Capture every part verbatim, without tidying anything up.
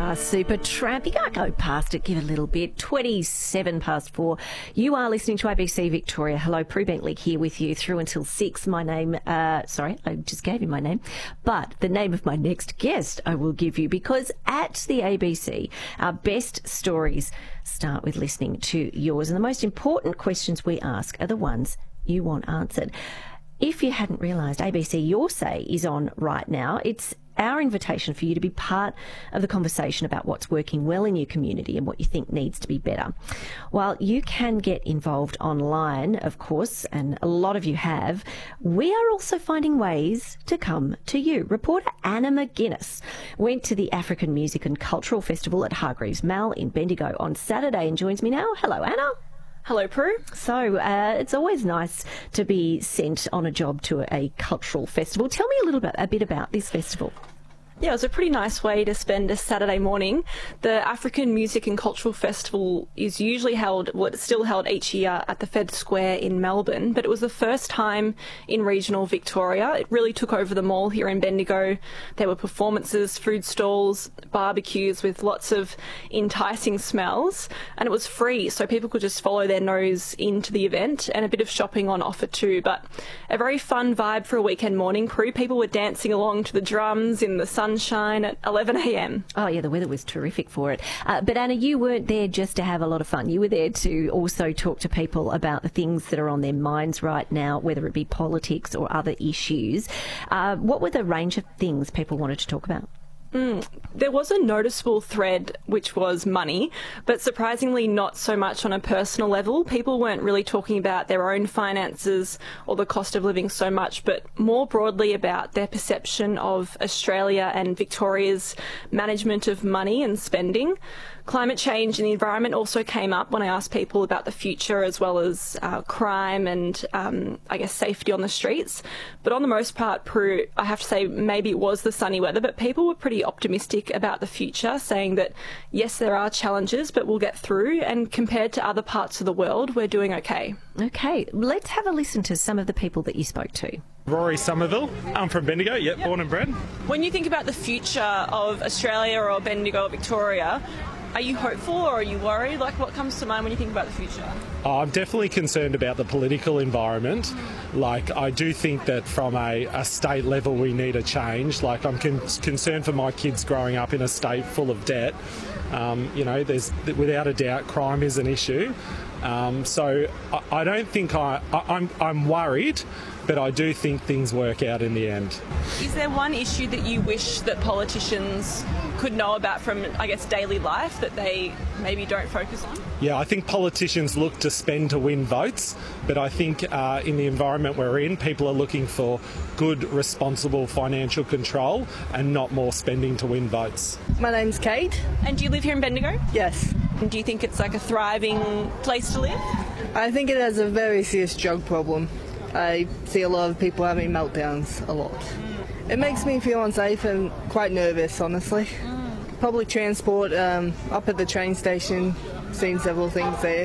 Ah, Super Tramp. You can't go past it. Give it a little bit. twenty-seven past four. You are listening to A B C Victoria. Hello, Prue Bentley here with you through until six. My name, uh, sorry, I just gave you my name. But the name of my next guest I will give you, because at the A B C, our best stories start with listening to yours. And the most important questions we ask are the ones you want answered. If you hadn't realised, A B C Your Say is on right now. It's our invitation for you to be part of the conversation about what's working well in your community and what you think needs to be better. While you can get involved online, of course, and a lot of you have, we are also finding ways to come to you. Reporter Anna McGuinness went to the African Music and Cultural Festival at Hargreaves Mall in Bendigo on Saturday and joins me now. Hello, Anna. Hello, Prue. So uh, it's always nice to be sent on a job to a, a cultural festival. Tell me a little bit, a bit about this festival. Yeah, it was a pretty nice way to spend a Saturday morning. The African Music and Cultural Festival is usually held, well, it's still held each year at the Fed Square in Melbourne, but it was the first time in regional Victoria. It really took over the mall here in Bendigo. There were performances, food stalls, barbecues with lots of enticing smells, and it was free, so people could just follow their nose into the event, and a bit of shopping on offer too. But a very fun vibe for a weekend morning, Prue. People were dancing along to the drums in the sun sunshine at eleven a m. Oh, yeah, the weather was terrific for it. Uh, but, Anna, you weren't there just to have a lot of fun. You were there to also talk to people about the things that are on their minds right now, whether it be politics or other issues. Uh, what were the range of things people wanted to talk about? Mm, there was a noticeable thread, which was money, but surprisingly not so much on a personal level. People weren't really talking about their own finances or the cost of living so much, but more broadly about their perception of Australia and Victoria's management of money and spending. Climate change and the environment also came up when I asked people about the future, as well as uh, crime and, um, I guess, safety on the streets. But on the most part, Prue, I have to say maybe it was the sunny weather, but people were pretty optimistic about the future, saying that, yes, there are challenges, but we'll get through. And compared to other parts of the world, we're doing okay. Okay, let's have a listen to some of the people that you spoke to. Rory Somerville. I'm from Bendigo, yep, yep, born and bred. When you think about the future of Australia or Bendigo or Victoria, are you hopeful or are you worried? Like, what comes to mind when you think about the future? Oh, I'm definitely concerned about the political environment. Like, I do think that from a, a state level we need a change. Like, I'm con- concerned for my kids growing up in a state full of debt. Um, you know, there's without a doubt crime is an issue. Um, so I, I don't think I, I I'm I'm worried, but I do think things work out in the end. Is there one issue that you wish that politicians could know about from, I guess, daily life that they maybe don't focus on? Yeah, I think politicians look to spend to win votes, but I think uh, in the environment we're in, people are looking for good, responsible financial control and not more spending to win votes. My name's Kate. And do you live here in Bendigo? Yes. And do you think it's like a thriving place to live? I think it has a very serious drug problem. I see a lot of people having meltdowns a lot. It makes me feel unsafe and quite nervous, honestly. Mm. Public transport, um, up at the train station, seen several things there.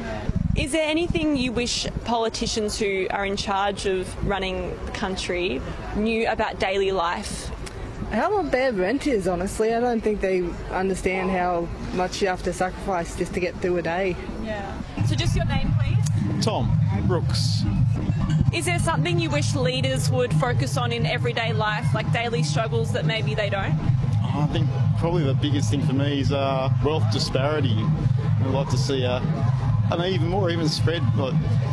Is there anything you wish politicians who are in charge of running the country knew about daily life? How bad rent is, honestly. I don't think they understand how much you have to sacrifice just to get through a day. Yeah. So just your name, please? Tom Brooks. Is there something you wish leaders would focus on in everyday life, like daily struggles that maybe they don't? I think probably the biggest thing for me is uh, wealth disparity. I'd like to see uh, an even more even spread. Like,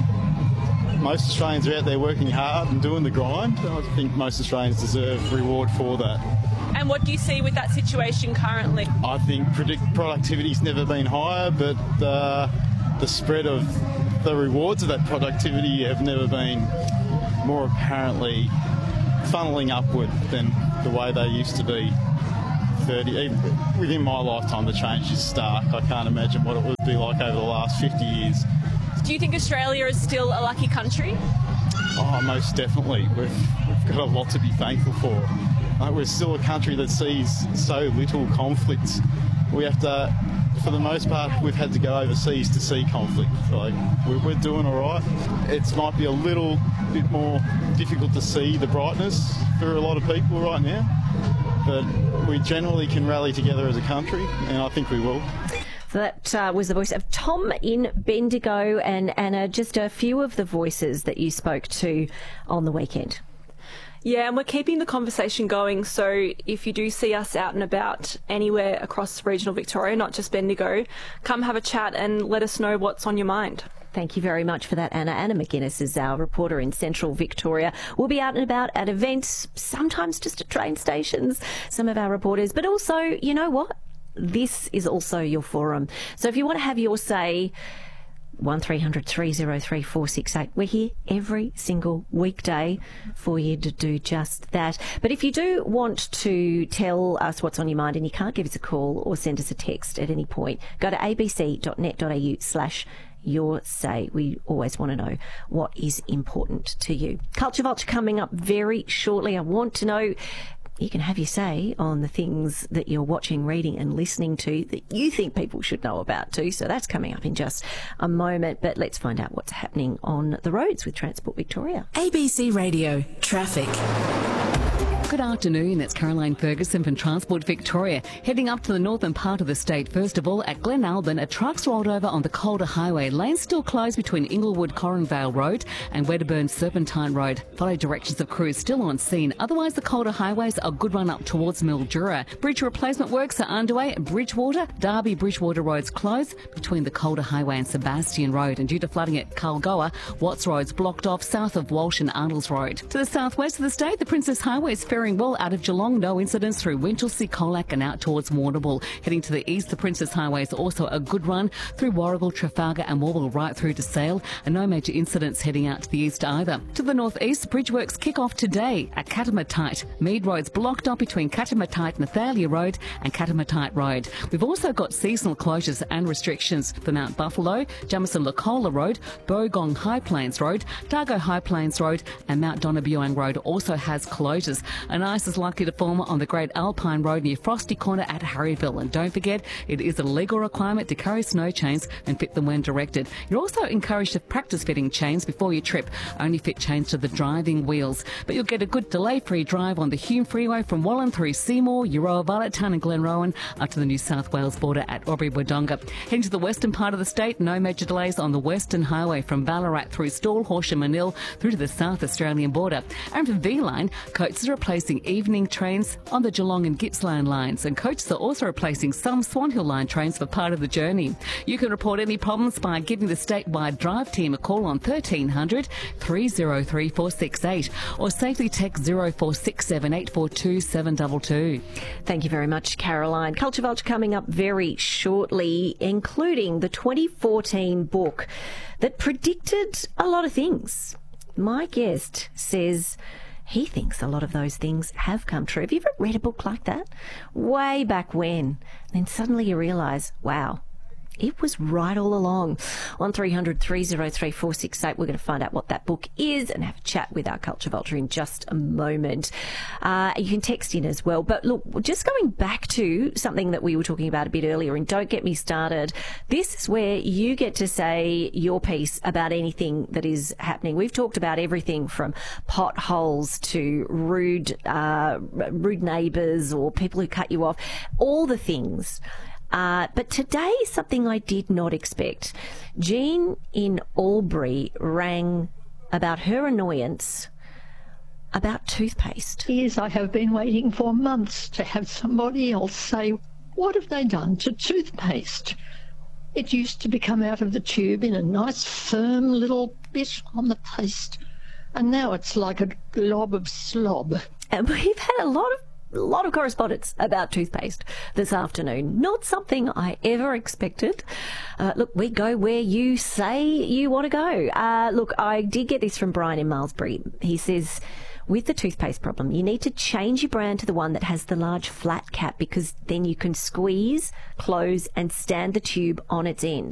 most Australians are out there working hard and doing the grind. I think most Australians deserve reward for that. And what do you see with that situation currently? I think predict- productivity's never been higher, but uh, the spread of the rewards of that productivity have never been more apparently funneling upward than the way they used to be. thirty even within my lifetime, the change is stark. I can't imagine what it would be like over the last fifty years. Do you think Australia is still a lucky country? Oh, most definitely. We've, we've got a lot to be thankful for. Uh, we're still a country that sees so little conflict. We have to, for the most part, we've had to go overseas to see conflict. Like, we're, we're doing all right. It might be a little bit more difficult to see the brightness for a lot of people right now. but we generally can rally together as a country, and I think we will. So that uh, was the voice of Tom in Bendigo, and Anna, just a few of the voices that you spoke to on the weekend. Yeah, and we're keeping the conversation going, so if you do see us out and about anywhere across regional Victoria, not just Bendigo, come have a chat and let us know what's on your mind. Thank you very much for that, Anna. Anna McGuinness is our reporter in Central Victoria. We'll be out and about at events, sometimes just at train stations, some of our reporters, but also, you know what? This is also your forum. So if you want to have your say, one three hundred three oh three four six eight. We're here every single weekday for you to do just that. But if you do want to tell us what's on your mind and you can't give us a call or send us a text at any point, go to abc.net.au slash your say. We always want to know what is important to you. Culture Vulture coming up very shortly. I want to know, you can have your say on the things that you're watching, reading and listening to that you think people should know about too. So that's coming up in just a moment. But let's find out what's happening on the roads with Transport Victoria. A B C Radio Traffic. Good afternoon, it's Caroline Ferguson from Transport Victoria. Heading up to the northern part of the state, first of all, at Glenalbyn, a truck's rolled over on the Calder Highway. Lanes still closed between Inglewood-Coronvale Road and Wedderburn-Serpentine Road. Follow directions of crews still on scene. Otherwise, the Calder Highways are a good run up towards Mildura. Bridge replacement works are underway at Bridgewater. Derby-Bridgewater Roads closed between the Calder Highway and Sebastian Road. And due to flooding at Kalgoa, Watts Road's blocked off south of Walsh and Arnold's Road. To the southwest of the state, the Princess Highway is faring well out of Geelong. No incidents through Winchelsea, Colac and out towards Warrnambool. Heading to the east, the Princess Highway is also a good run through Warragul, Trafalgar and Warble right through to Sale, and no major incidents heading out to the east either. To the northeast, bridge works kick off today at Katamatite. Mead Road's blocked up between Katamatite and Athalia Road and Katamatite Road. We've also got seasonal closures and restrictions for Mount Buffalo, Jamison Lacola Road, Bogong High Plains Road, Dargo High Plains Road and Mount Donabuang Road also has closures. An ice is likely to form on the Great Alpine Road near Frosty Corner at Harryville. And don't forget, it is a legal requirement to carry snow chains and fit them when directed. You're also encouraged to practice fitting chains before you trip. Only fit chains to the driving wheels. But you'll get a good delay-free drive on the Hume Freeway from Wallan through Seymour, Euroa, Violettown and Glenrowan up to the New South Wales border at Aubrey-Wodonga. Heading to the western part of the state, no major delays on the Western Highway from Ballarat through Stawell, Horsham, Manil through to the South Australian border. And for V-Line, coaches are replacing evening trains on the Geelong and Gippsland lines, and coaches are also replacing some Swan Hill line trains for part of the journey. You can report any problems by giving the statewide drive team a call on thirteen hundred three oh three four six eight or safely text zero four six seven eight four two seven two two. Thank you very much, Caroline. Culture Vulture coming up very shortly, including the twenty fourteen book that predicted a lot of things. My guest says he thinks a lot of those things have come true. Have you ever read a book like that? Way back when. Then suddenly you realise, wow, it was right all along. one three hundred three oh three four six eight. We're going to find out what that book is and have a chat with our Culture Vulture in just a moment. Uh, you can text in as well. But look, just going back to something that we were talking about a bit earlier, and don't get me started, this is where you get to say your piece about anything that is happening. We've talked about everything from potholes to rude, uh, rude neighbours or people who cut you off, all the things. Uh, but today, something I did not expect. Jean in Albury rang about her annoyance about toothpaste. Years I have been waiting for months to have somebody else say, what have they done to toothpaste? It used to become out of the tube in a nice firm little bit on the paste, and now it's like a glob of slob. And we've had a lot of A lot of correspondence about toothpaste this afternoon. Not something I ever expected. Uh, look, we go where you say you want to go. Uh, look, I did get this from Brian in Malmesbury. He says, with the toothpaste problem, you need to change your brand to the one that has the large flat cap, because then you can squeeze, close and stand the tube on its end.